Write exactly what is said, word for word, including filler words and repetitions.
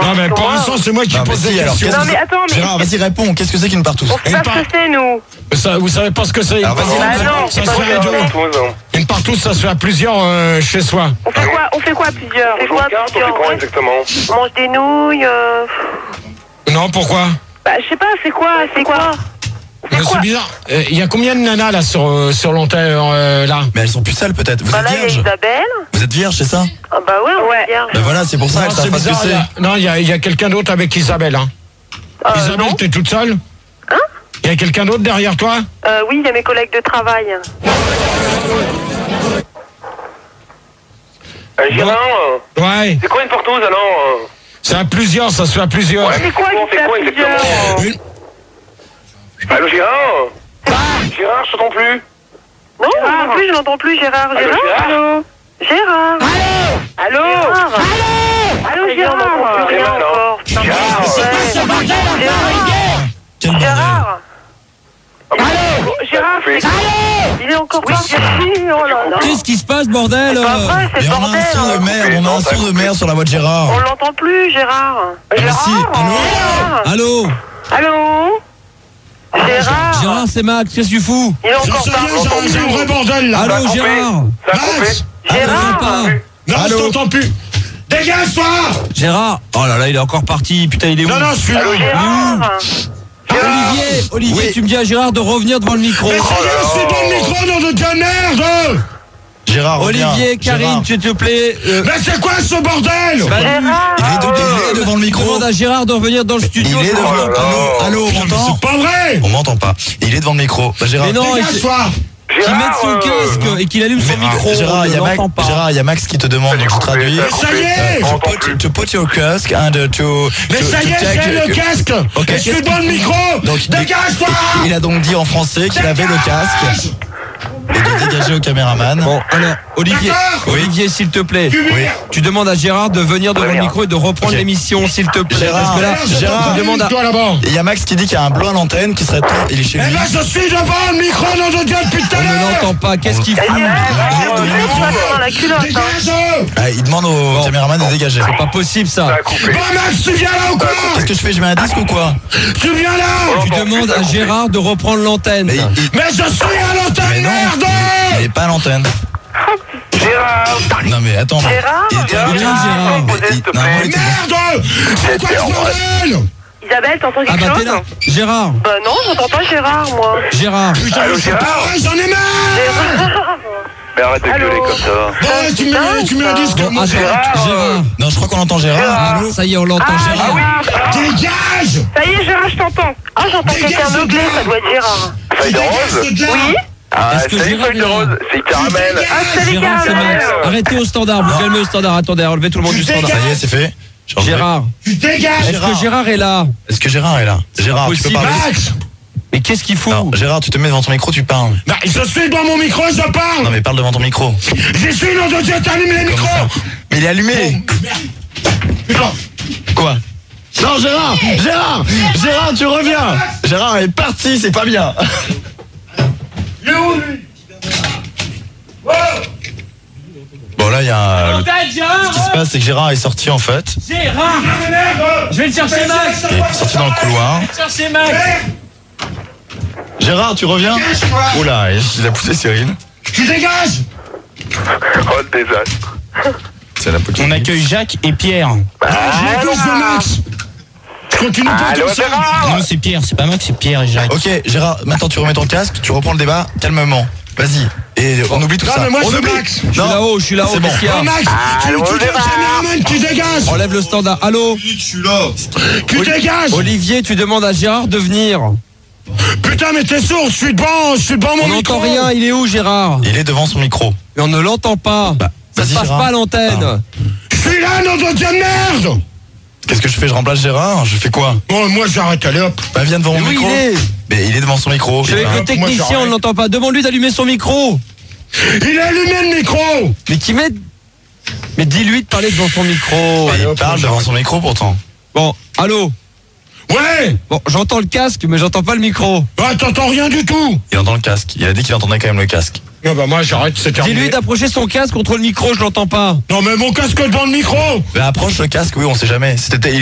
Non, mais pour l'instant, c'est moi qui Non, pose mais si, des alors, questions. qu'est-ce Non, mais attends, mais. Gérard, vas-y, réponds. Qu'est-ce que c'est qu'une partouze? On sait pas ce que c'est, nous. Ça, vous savez pas ce que c'est? Alors, vas-y, Bah ça, non, ça c'est se pas fait à ce que deux. c'est. Une partouze, ça se fait à plusieurs euh, chez soi. On fait quoi On fait quoi à plusieurs On fait quoi à On fait plusieurs quoi ouais. exactement? On mange des nouilles. Euh... Non, pourquoi? Bah, je sais pas, c'est quoi C'est quoi Mais C'est bizarre. Il y a combien de nanas là sur, euh, sur Lanterne euh, là? Mais elles sont plus sales peut-être. Vous Bah êtes là, il y a vierge? Isabelle. Vous êtes vierge, c'est ça? Ah bah ouais, on est vierge. Ben voilà, c'est pour ça Non, qu'elles c'est savent pas ce que bizarre. il y c'est. a- Non, il y a, il y a quelqu'un d'autre avec Isabelle. Hein. Euh, Isabelle, non. t'es toute seule? Hein? Il y a quelqu'un d'autre derrière toi? Euh, oui, il y a mes collègues de travail. Euh, Gérard, Ouais. c'est quoi une partouze alors? C'est à plusieurs, ça se fait à plusieurs. Ouais. C'est quoi On qui fait fait à quoi plusieurs exactement? Une- Allô Gérard? Gérard, je t'entends plus. Non, non plus, je n'entends plus Gérard. Allô, Gérard Gérard Allô Gérard Allô Allô Allô Gérard On n'entend plus rien Gérard, encore. Putain, Gérard. ouais. Gérard Quel bordel. Gérard Allô Gérard, c'est Il est encore parti. Oh là là. Qu'est-ce qui se passe, bordel? C'est pas vrai, c'est Mais le on a bordel. un son de merde, on a un son de merde sur la voix de Gérard. On l'entend plus, Gérard. mais si, Gérard Allô? Allô Gérard Gérard, c'est Max, qu'est-ce que tu fous? Il est J'en encore sais parti. rien, j'ai- j'ai un vrai bordel là. Allô, coupé. Gérard? Ça a coupé. Max. Gérard pas. Non, Allô. je t'entends plus. Dégage-toi. Gérard? Oh là là, il est encore parti, putain, il est où? Non, non, je suis là. Allô, Gérard Olivier, Olivier, Oui. tu me dis à Gérard de revenir devant le micro. Mais ça y est, je suis dans le micro, nom de Dieu, merde. Gérard, reviens. Olivier, Karine, Gérard. s'il te plaît. euh, Mais c'est quoi ce bordel? bah, Gérard Il est, de- il est devant le micro. demande à Gérard de revenir dans le Il studio. est devant. là là. Allô, allô, on Putain, mais m'entend? c'est pas vrai. On m'entend pas. Il est devant le micro. Bah, Gérard. Mais non, il- Dégage-toi. Qu'il mette Gérard, son euh, casque et qu'il allume son Mais, micro. Gérard, il y a on ne Max, l'entend pas. Gérard, il y a Max qui te demande, Ça a donc je coupé, traduis. ça a Mais ça coupé. y est. On To entend put, plus. to put your casque and to. Mais to- ça to y est, take- j'ai le casque. Ok, Et je suis qu'est-ce dans le micro. Donc, il- Dégage-toi. Il a donc dit en français qu'il avait le casque et de dégager au caméraman. Bon, alors, Olivier, D'accord. Olivier, s'il te plaît, Oui. tu demandes à Gérard de venir devant le Revenir. micro et de reprendre Ok. l'émission, s'il te plaît. Gérard, parce que là, Je Gérard, t'entends tu demandes à... plus, toi là-bas. Et il y a Max qui dit qu'il y a un bleu à l'antenne qui serait temps. Il est chez Eh lui. ben, je suis devant le micro, nom de Dieu, depuis tout à On ne l'heure. l'entend pas, qu'est-ce qu'il fout? Eh, Gérard, de tu micro. vas dans la culotte, hein. Dégage. Ah, il demande au caméraman de dégager. C'est pas possible Ça ça. a coupé. Bon, Max, tu viens là ou quoi? Qu'est-ce que je fais? Je mets un disque ou quoi? Tu viens là. Tu demandes à Gérard de reprendre l'antenne. Mais, il- Mais je suis à l'antenne, mais non, merde. il n'est pas à l'antenne. Gérard, Non mais attends. Gérard il était Gérard, habitué. Gérard. Mais Posez, il- s'il te normalement, plaît. il était- Merde. C'est quoi ce bordel? Isabelle, t'entends Ah quelque bah t'es chose là. Gérard, Bah non, j'entends pas Gérard, moi. Gérard. Putain, Allô, mais c'est Gérard. pas vrai, j'en ai marre. Gérard mais arrête de Allô gueuler comme ça. Bon, tu mets, tu mets un disque. Bon, moi, attends, Gérard, Gérard. Non, je crois qu'on entend Gérard. Allô? Ça y est, on l'entend, Ah, Gérard. oui. Dégage. Ça y est, Gérard, je t'entends. Ah, j'entends Dégage quelqu'un de meugler, là. ça doit être Gérard. Feuille de Dégage rose? de là. Oui Ah, Est-ce que salut Gérard feuille de est là? rose, c'est caramel. Ah, salut, Gérard, c'est Caramel. Max. Arrêtez au standard, vous calmez au standard. Attendez, relevez tout le monde du standard. Ça y est, c'est fait. J'ai enlevé. Gérard, Tu dégages. est-ce que Gérard est là? Est-ce que Gérard est là? Gérard, tu peux possible. parler? Max. Mais qu'est-ce qu'il fout? Non, Gérard, tu te mets devant ton micro, tu parles. Bah, je suis devant mon micro, je parle. Non mais parle devant ton micro. Je suis dans le Dieu, t'allumes les Comme micros. ça. Mais il est allumé. Putain. Quoi? Non Gérard, Gérard, Gérard, tu reviens. Gérard est parti, c'est pas bien. Il est où, lui? Bon là, il y a. Ce qui se passe, c'est que Gérard est sorti en fait. Gérard, je vais le chercher, Max. Il est sorti dans le couloir. Chercher Max. Gérard, tu reviens? Oula, il a poussé Cyril. Tu dégages. Oh, le désastre. C'est la police. On accueille Jacques et Pierre. Je fils de Max. Je continue pas Allô, comme ça. Gérard. Non, c'est Pierre, c'est pas Max, c'est Pierre et Jacques. Ok, Gérard, maintenant tu remets ton casque, tu reprends le débat calmement. Vas-y. Et on oublie tout Non, ça. mais moi, on je suis oublie. Max. Je suis Non. là-haut, je suis là-haut, C'est bon. qu'est-ce qu'il y Oh, a? Max, tu, Allô, tu dis au Gérard. caméraman, tu dégages. Enlève le standard. Allô? Tu dégages. Olivier, tu demandes à Gérard de venir. Putain, mais t'es sourd, je suis devant, je suis devant mon On micro. n'entend rien, il est où Gérard? Il est devant son micro. Mais on ne l'entend pas. Bah, Ça vas-y, se passe Gérard. pas à l'antenne. Ah. Je suis là, nom de Dieu de merde. Qu'est-ce que je fais? Je remplace Gérard? Je fais quoi? Bon, moi, j'arrête, allez hop. Bah viens devant Mais mon où micro. il est? Mais il est devant son micro. Je suis avec Bah, le moi, technicien, j'arrête. on ne l'entend pas. Demande-lui d'allumer son micro. Il a allumé le micro. Mais qui met... Mais dis-lui de parler devant son micro. mais il hop, parle moi, devant son micro pourtant. Bon, allô? Ouais. Bon, j'entends le casque, mais j'entends pas le micro. Ah, t'entends rien du tout. Il entend le casque. Il a dit qu'il entendait quand même le casque. Non, bah, moi, j'arrête, c'est terminé. Dis-lui d'approcher son casque contre le micro, je l'entends pas. Non, mais mon casque devant le micro. Mais approche le casque, oui, on sait jamais. C'était,